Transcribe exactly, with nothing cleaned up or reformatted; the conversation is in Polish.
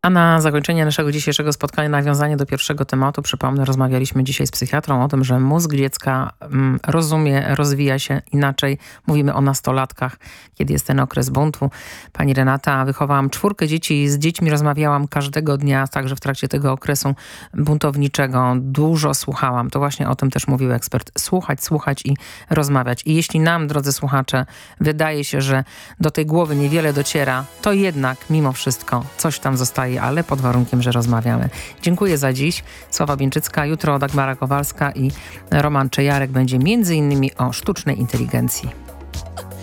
A na zakończenie naszego dzisiejszego spotkania, nawiązanie do pierwszego tematu, przypomnę, rozmawialiśmy dzisiaj z psychiatrą o tym, że mózg dziecka mm, rozumie, rozwija się inaczej. Mówimy o nastolatkach, kiedy jest ten okres buntu. Pani Renata, wychowałam czwórkę dzieci, z dziećmi rozmawiałam każdego dnia, także w trakcie tego okresu buntowniczego. Dużo słuchałam. To właśnie o tym też mówił ekspert. Słuchać, słuchać i rozmawiać. I jeśli nam, drodzy słuchacze, wydaje się, że do tej głowy niewiele dociera, to jednak mimo wszystko coś tam zostaje, ale pod warunkiem, że rozmawiamy. Dziękuję za dziś. Sława Bieńczycka, jutro Dagmara Kowalska i Roman Czejarek będzie między innymi o sztucznej inteligencji.